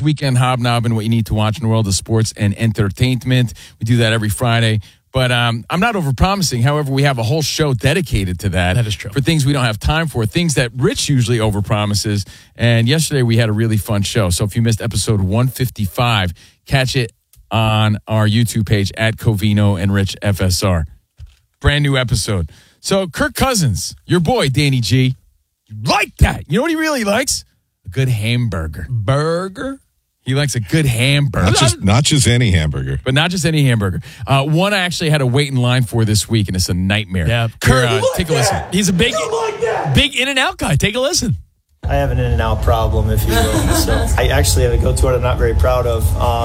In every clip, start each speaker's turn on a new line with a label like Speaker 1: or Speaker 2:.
Speaker 1: this weekend hobnobbing what you need to watch in the world of sports and entertainment. We do that every Friday. But I'm not overpromising. However, we have a whole show dedicated to that.
Speaker 2: That is true.
Speaker 1: For things we don't have time for, things that Rich usually overpromises. And yesterday we had a really fun show. So if you missed episode 155, catch it on our YouTube page at Covino and Rich FSR. Brand new episode. So Kirk Cousins, your boy, Danny G, you like that. You know what he really likes? A good hamburger.
Speaker 2: Burger?
Speaker 1: He likes a good hamburger.
Speaker 3: Not just any hamburger.
Speaker 1: But not just any hamburger. One I actually had to wait in line for this week, and it's a nightmare.
Speaker 2: Yeah.
Speaker 1: Kirk, take a listen.
Speaker 2: He's a big In-N-Out guy. Take a listen.
Speaker 4: I have an In-N-Out problem, if you will. So I actually have a go-to I'm not very proud of.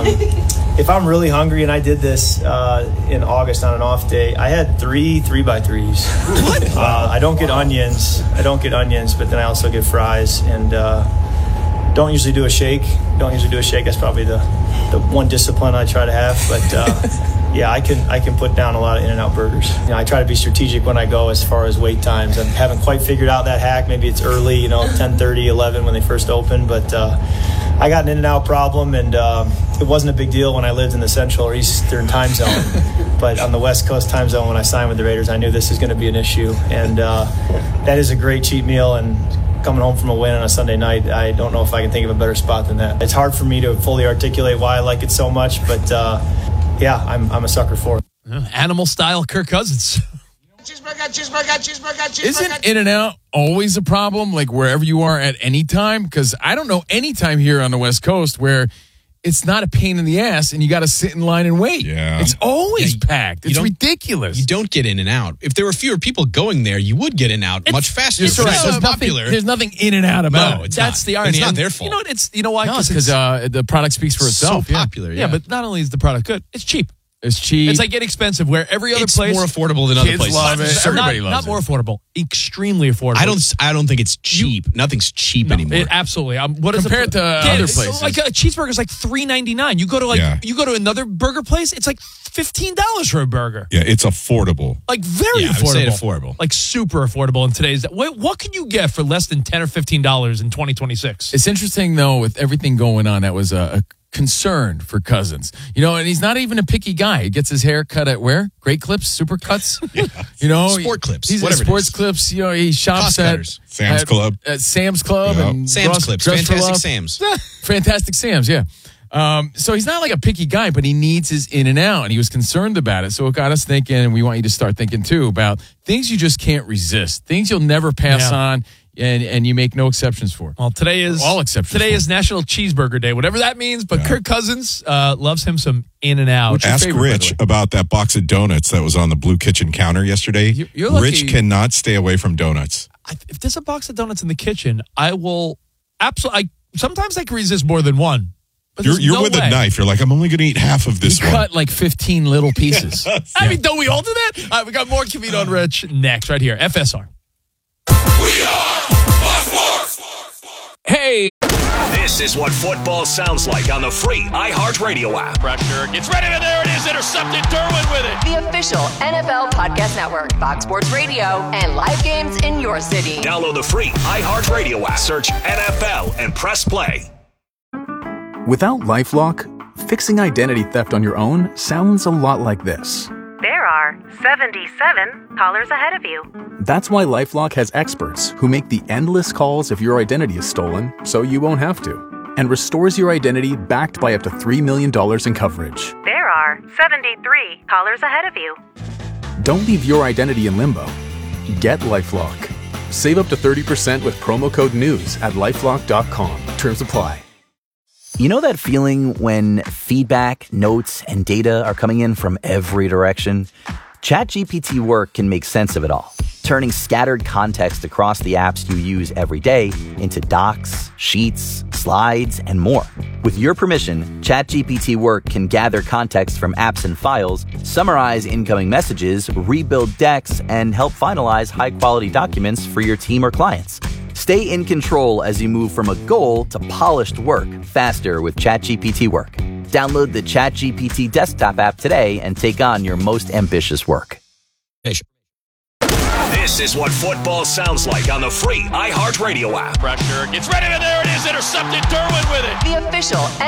Speaker 4: If I'm really hungry, and I did this in August on an off day, I had 3 3x3s. What? I don't get onions. But then I also get fries, and don't usually do a shake. That's probably the one discipline I try to have. But yeah, I can put down a lot of In-N-Out burgers. You know, I try to be strategic when I go as far as wait times. I haven't quite figured out that hack. Maybe it's early, 10:30, 11 when they first open. But I got an In-N-Out problem, and it wasn't a big deal when I lived in the Central or Eastern time zone. But on the West Coast time zone, when I signed with the Raiders, I knew this is going to be an issue. And that is a great cheat meal. And coming home from a win on a Sunday night, I don't know if I can think of a better spot than that. It's hard for me to fully articulate why I like it so much, but yeah, I'm a sucker for it.
Speaker 2: Animal style Kirk Cousins.
Speaker 5: Cheeseburger.
Speaker 1: Isn't In-N-Out always a problem, like wherever you are at any time? Because I don't know any time here on the West Coast where it's not a pain in the ass and you got to sit in line and wait.
Speaker 3: Yeah.
Speaker 1: It's always packed. It's ridiculous.
Speaker 6: You don't get In-N-Out. If there were fewer people going there, you would get In-N-Out much faster.
Speaker 1: It's right.
Speaker 6: So popular.
Speaker 1: There's nothing In-N-Out about it.
Speaker 2: That's the irony.
Speaker 6: It's not
Speaker 2: And
Speaker 6: their fault.
Speaker 2: You know why?
Speaker 1: No, because the product speaks for itself.
Speaker 6: So popular,
Speaker 2: Yeah, but not only is the product good, it's cheap.
Speaker 1: It's cheap.
Speaker 2: It's like inexpensive where every other
Speaker 6: It's
Speaker 2: place
Speaker 6: more affordable than other
Speaker 1: kids
Speaker 6: places.
Speaker 1: love it. Everybody loves
Speaker 2: not
Speaker 1: it.
Speaker 2: more affordable, extremely affordable.
Speaker 6: I don't think it's cheap. Nothing's cheap anymore.
Speaker 2: Absolutely. What is
Speaker 1: Compared to other places.
Speaker 2: Like a cheeseburger is like $3.99. You go to you go to another burger place, it's like $15 for a burger.
Speaker 3: Yeah, it's affordable.
Speaker 2: Like very
Speaker 6: Yeah, I would
Speaker 2: affordable.
Speaker 6: say affordable.
Speaker 2: Like super affordable in today's. What can you get for less than $10 or $15 in 2026?
Speaker 1: It's interesting, though, with everything going on, that was a concern for Cousins. And he's not even a picky guy. He gets his hair cut at where? Great Clips, Super Cuts.
Speaker 6: Sport Clips,
Speaker 1: He's
Speaker 6: whatever
Speaker 1: at
Speaker 6: it
Speaker 1: Sports
Speaker 6: is.
Speaker 1: Clips. He shops
Speaker 6: Cost cutters.
Speaker 3: Sam's Club.
Speaker 1: At Sam's Club.
Speaker 3: Yep.
Speaker 1: And
Speaker 6: Sam's Clips.
Speaker 1: Dress for
Speaker 6: Fantastic
Speaker 1: Love.
Speaker 6: Sam's.
Speaker 1: Fantastic Sam's, yeah. So he's not like a picky guy, but he needs his In-N-Out, and he was concerned about it. So it got us thinking, and we want you to start thinking, too, about things you just can't resist, things you'll never pass on, and you make no exceptions for.
Speaker 2: Well, today is
Speaker 1: all exceptions.
Speaker 2: Today is National Cheeseburger Day, whatever that means. But Kirk Cousins loves him some In-N-Out.
Speaker 3: Ask Rich about that box of donuts that was on the Blue Kitchen counter yesterday.
Speaker 1: You're lucky.
Speaker 3: Rich cannot stay away from donuts.
Speaker 2: If there's a box of donuts in the kitchen, I will absolutely. Sometimes I can resist more than one. But
Speaker 3: You're with a knife. You're like, I'm only going to eat half of this
Speaker 1: one.
Speaker 3: one.
Speaker 1: Cut like 15 little pieces.
Speaker 2: I mean, don't we all do that? All right, we got more Covino and Rich next, right here. FSR.
Speaker 5: We are
Speaker 1: Hey.
Speaker 7: This is what football sounds like on the free iHeartRadio app.
Speaker 8: Pressure gets ready, and there it is. Intercepted. Derwin with it.
Speaker 9: The official NFL Podcast Network, Fox Sports Radio, and live games in your city.
Speaker 7: Download the free iHeartRadio app. Search NFL and press play.
Speaker 10: Without LifeLock, fixing identity theft on your own sounds a lot like this.
Speaker 11: There are 77 callers ahead of you.
Speaker 10: That's why LifeLock has experts who make the endless calls if your identity is stolen, so you won't have to, and restores your identity backed by up to $3 million in coverage.
Speaker 11: There are 73 callers ahead of you.
Speaker 10: Don't leave your identity in limbo. Get LifeLock. Save up to 30% with promo code NEWS at LifeLock.com. Terms apply.
Speaker 12: You know that feeling when feedback, notes, and data are coming in from every direction? ChatGPT Work can make sense of it all, turning scattered context across the apps you use every day into docs, sheets, slides, and more. With your permission, ChatGPT Work can gather context from apps and files, summarize incoming messages, rebuild decks, and help finalize high-quality documents for your team or clients. Stay in control as you move from a goal to polished work faster with ChatGPT Work. Download the ChatGPT desktop app today and take on your most ambitious work.
Speaker 7: This is what football sounds like on the free iHeartRadio app.
Speaker 8: Pressure gets ready, and there it is. Intercepted. Derwin with it.
Speaker 9: The official